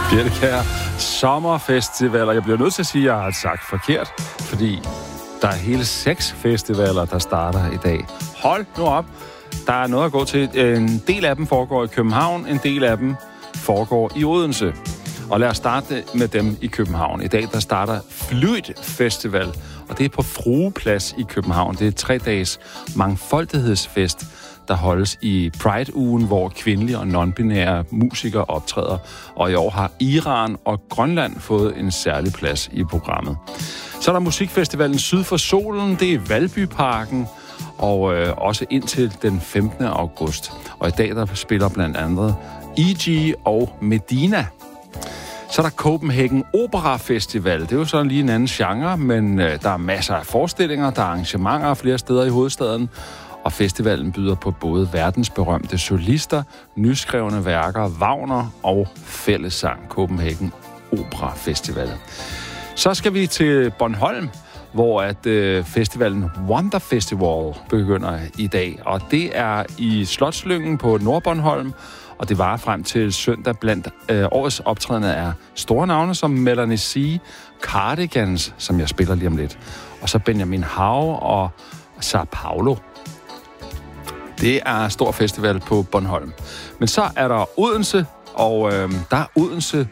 Birkekær sommerfestivaler. Jeg bliver nødt til at sige, at jeg har sagt forkert, fordi der er hele 6 festivaler, der starter i dag. Hold nu op. Der er noget at gå til. En del af dem foregår i København, en del af dem foregår i Odense. Og lad os starte med dem i København. I dag der starter Fluid Festival, og det er på Frueplads i København. Det er 3 dages mangfoldighedsfest, der holdes i Pride-ugen, hvor kvindelige og non-binære musikere optræder. Og i år har Iran og Grønland fået en særlig plads i programmet. Så er der musikfestivalen Syd for Solen, det er Valbyparken, og også indtil den 15. august. Og i dag der spiller blandt andet E.G. og Medina. Så er der Copenhagen Opera Festival. Det er jo sådan lige en anden genre, men der er masser af forestillinger, der er arrangementer flere steder i hovedstaden. Og festivalen byder på både verdensberømte solister, nyskrevne værker, Wagner og fællessang. Copenhagen Opera Festival. Så skal vi til Bornholm, hvor at festivalen Wonder Festival begynder i dag. Og det er i Slotslyngen på Nordbornholm, og det varer frem til søndag. Blandt årets optrædende er store navne som Melanie C., Cardigans, som jeg spiller lige om lidt, og så Benjamin Hav og Sao Paulo. Det er stor festival på Bornholm. Men så er der Odense, og der er Odense.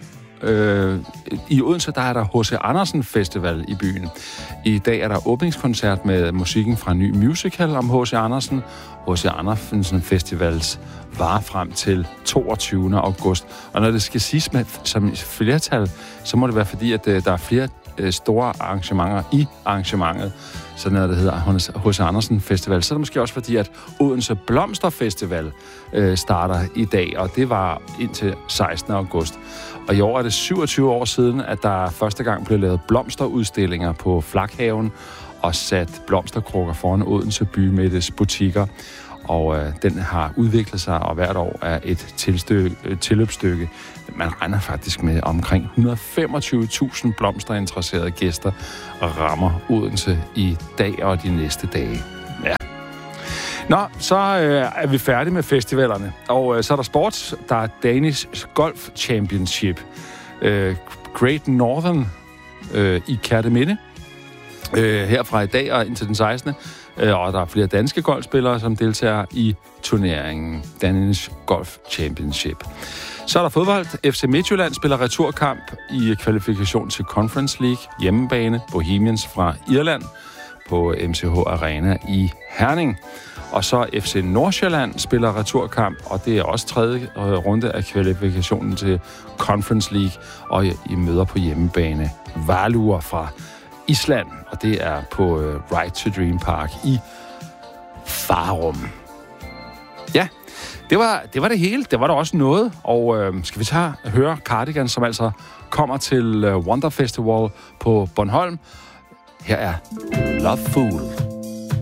I Odense der er der H.C. Andersen Festival i byen. I dag er der åbningskoncert med musikken fra en ny musical om H.C. Andersen. H.C. Andersen Festivals varer frem til 22. august. Og når det skal siges med som flertal, så må det være fordi, at der er flere store arrangementer i arrangementet. Så når det hedder H.C. Andersen Festival, så er det måske også fordi, at Odense Blomsterfestival starter i dag, og det var indtil 16. august. Og i år er det 27 år siden, at der første gang blev lavet blomsterudstillinger på Flakhaven og sat blomsterkrukker foran Odense Bymidtes butikker. Og den har udviklet sig, og hvert år er et tilløbsstykke. Man regner faktisk med omkring 125.000 blomsterinteresserede gæster og rammer Odense i dag og de næste dage. Ja. Nå, så er vi færdige med festivalerne. Og så er der sport. Der er Danish Golf Championship. Great Northern i Kerteminde. Herfra i dag og indtil den 16. Og der er flere danske golfspillere, som deltager i turneringen Danish Golf Championship. Så er der fodbold. FC Midtjylland spiller returkamp i kvalifikation til Conference League hjemmebane Bohemians fra Irland på MCH Arena i Herning. Og så FC Nordsjælland spiller returkamp, og det er også 3. runde af kvalifikationen til Conference League, og I møder på hjemmebane Valur fra Island, og det er på Ride to Dream Park i Farum. Ja, det var det hele. Det var der også noget, og skal vi høre Cardigans, som altså kommer til Wonder Festival på Bornholm. Her er Love Fool.